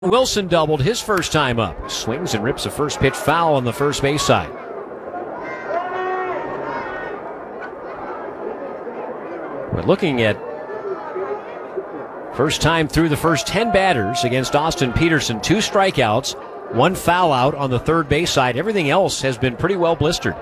Wilson doubled his first time up. Swings and rips a first pitch foul on the first base side. We're looking at first time through the first 10 batters against Austin Peterson. 2 strikeouts, 1 foul out on the third base side. Everything else has been pretty well blistered.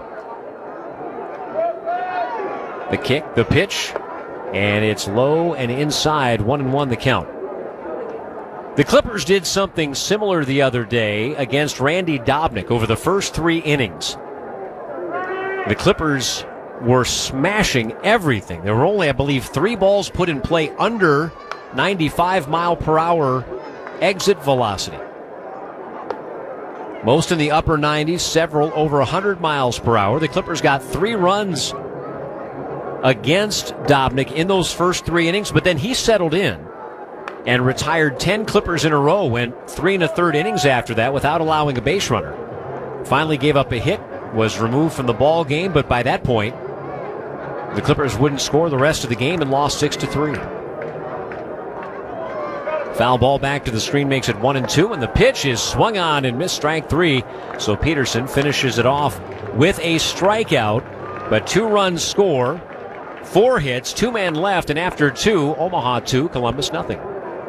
The kick, the pitch, and it's low and inside. 1-1 the count. The Clippers did something similar the other day against Randy Dobnak over the first 3 innings. The Clippers were smashing everything. There were only, I believe, 3 balls put in play under 95 mile per hour exit velocity. Most in the upper 90s, several over 100 miles per hour. The Clippers got 3 runs against Dobnak in those first 3 innings, but then he settled in and retired 10 Clippers in a row, went 3 1/3 innings after that without allowing a base runner. Finally gave up a hit, was removed from the ball game, but by that point, the Clippers wouldn't score the rest of the game and lost 6-3. Foul ball back to the screen makes it 1-2, and the pitch is swung on and missed, strike 3. So Peterson finishes it off with a strikeout, but 2 runs score, 4 hits, 2 men left, and after 2, Omaha 2, Columbus nothing.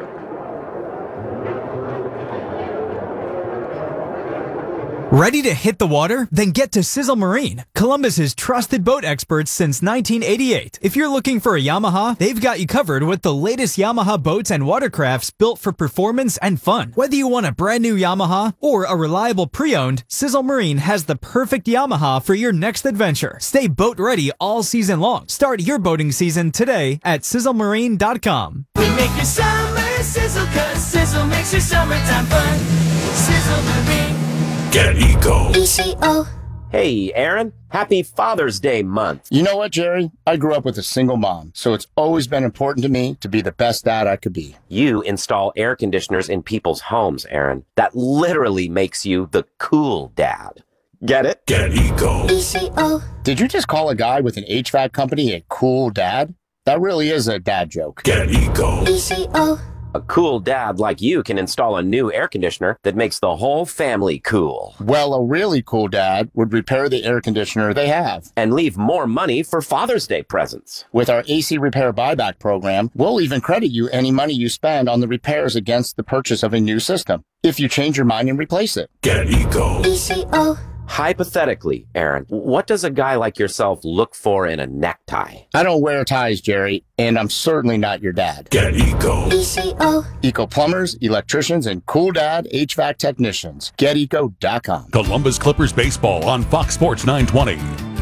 Ready to hit the water? Then get to Sizzle Marine, Columbus's trusted boat experts since 1988. If you're looking for a Yamaha, they've got you covered with the latest Yamaha boats and watercrafts built for performance and fun. Whether you want a brand new Yamaha or a reliable pre-owned, Sizzle Marine has the perfect Yamaha for your next adventure. Stay boat ready all season long. Start your boating season today at sizzlemarine.com. We make your summer sizzle, 'cause Sizzle makes your summertime fun. Sizzle Marine. Get Eco. ECO. Hey, Aaron. Happy Father's Day month. You know what, Jerry? I grew up with a single mom, so it's always been important to me to be the best dad I could be. You install air conditioners in people's homes, Aaron. That literally makes you the cool dad. Get it? Get Eco. ECO. Did you just call a guy with an HVAC company a cool dad? That really is a dad joke. Get Eco. ECO. A cool dad like you can install a new air conditioner that makes the whole family cool. Well, a really cool dad would repair the air conditioner they have. And leave more money for Father's Day presents. With our AC Repair Buyback program, we'll even credit you any money you spend on the repairs against the purchase of a new system, if you change your mind and replace it. Get Eco. ECO. Hypothetically, Aaron, what does a guy like yourself look for in a necktie? I don't wear ties, Jerry, and I'm certainly not your dad. Get Eco. ECO. Eco plumbers, electricians, and cool dad HVAC technicians. GetEco.com. Columbus Clippers baseball on Fox Sports 920.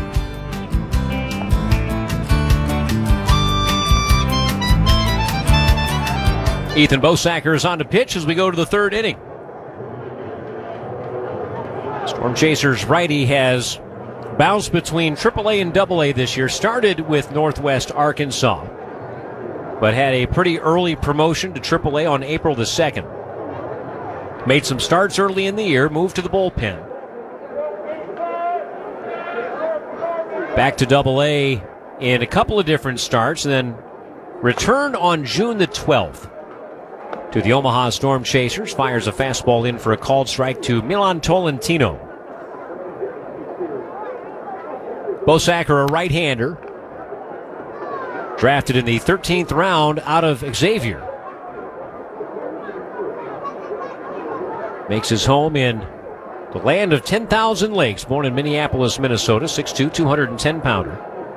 Ethan Bosacker is on to pitch as we go to the 3rd inning. Storm Chasers righty has bounced between AAA and AA this year. Started with Northwest Arkansas, but had a pretty early promotion to AAA on April the 2nd. Made some starts early in the year, moved to the bullpen. Back to AA in a couple of different starts, and then returned on June the 12th to the Omaha Storm Chasers. Fires a fastball in for a called strike to Milan Tolentino. Bosacker, a right-hander, drafted in the 13th round out of Xavier. Makes his home in the land of 10,000 lakes. Born in Minneapolis, Minnesota, 6'2", 210-pounder.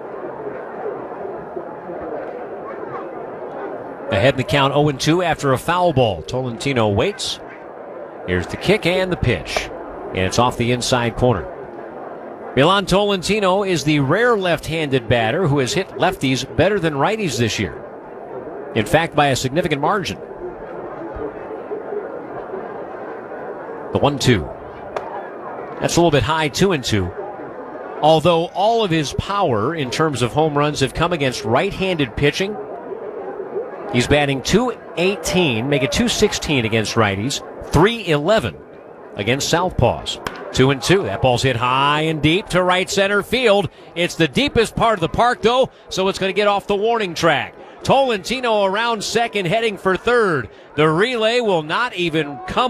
Ahead in the count, 0-2 after a foul ball. Tolentino waits. Here's the kick and the pitch, and it's off the inside corner. Milan Tolentino is the rare left-handed batter who has hit lefties better than righties this year. In fact, by a significant margin. The 1-2. That's a little bit high, 2-2. Although all of his power in terms of home runs have come against right-handed pitching, he's batting .218, make it .216 against righties, .311 against southpaws. 2-2. That ball's hit high and deep to right center field. It's the deepest part of the park, though, so it's going to get off the warning track. Tolentino around second, heading for third. The relay will not even come